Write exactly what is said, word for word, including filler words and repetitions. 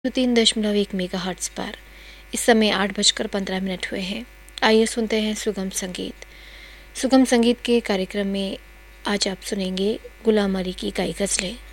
तो तीन दशमलव एक मेगा हर्ट्स पर इस समय आठ बजकर पंद्रह मिनट हुए हैं। आइए सुनते हैं सुगम संगीत। सुगम संगीत के कार्यक्रम में आज आप सुनेंगे गुलाम अली की कई गज़लें।